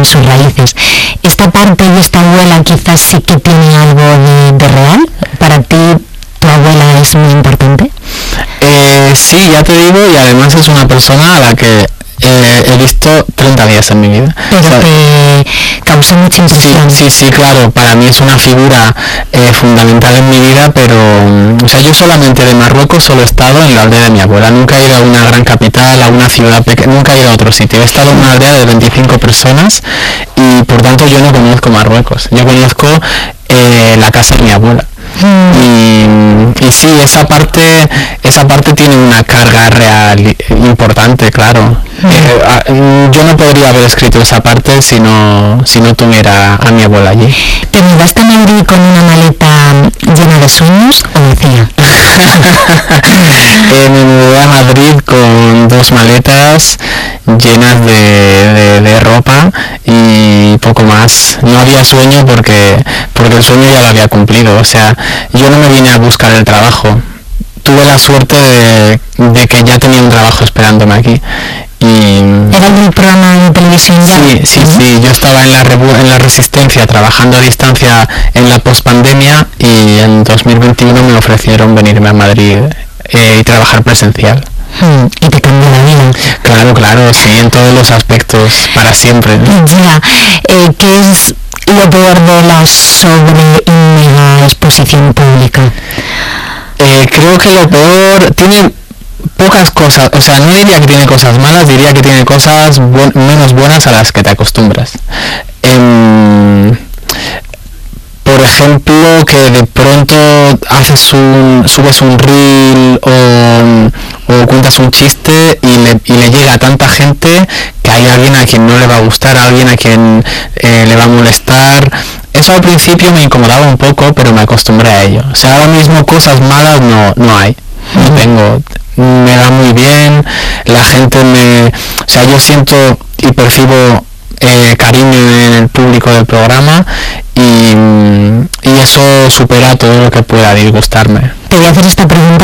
sus raíces. ¿Esta parte y esta abuela quizás sí que tiene algo de real? ¿Para ti tu abuela es muy importante? Sí, ya te digo, y además es una persona a la que he visto 30 días en mi vida. Pero te causó mucha impresión. Sí, claro, para mí es una figura fundamental en mi vida, pero o sea, yo solamente de Marruecos solo he estado en la aldea de mi abuela, nunca he ido a una gran capital, a una ciudad pequeña, nunca he ido a otro sitio, he estado en una aldea de 25 personas y por tanto yo no conozco Marruecos, yo conozco la casa de mi abuela. Y sí, esa parte tiene una carga real importante, claro. Yo no podría haber escrito esa parte si no tuviera a mi abuela allí. ¿Te mudaste a Madrid con una maleta llena de sueños o vacía? Me mudé a Madrid con 2 maletas llenas de ropa y poco más. No había sueño porque el sueño ya lo había cumplido. O sea, yo no me vine a buscar el trabajo. Tuve la suerte de que ya tenía un trabajo esperándome aquí. ¿Era un programa de televisión ya? Sí, yo estaba en la Resistencia trabajando a distancia en la pospandemia y en 2021 me ofrecieron venirme a Madrid y trabajar presencial. Y te cambió la vida. Claro, sí, en todos los aspectos, para siempre. Ya, ¿qué es lo peor de la sobre y mega exposición pública? Creo que lo peor tiene pocas cosas, o sea, no diría que tiene cosas malas, diría que tiene cosas menos buenas a las que te acostumbras. Por ejemplo, que de pronto subes un reel o cuentas un chiste y le llega a tanta gente que hay alguien a quien no le va a gustar, alguien a quien le va a molestar. Eso al principio me incomodaba un poco, pero me acostumbré a ello. O sea, ahora mismo cosas malas no hay. No tengo. Me va muy bien, la gente o sea, yo siento y percibo cariño en el público del programa y eso supera todo lo que pueda disgustarme. Te voy a hacer esta pregunta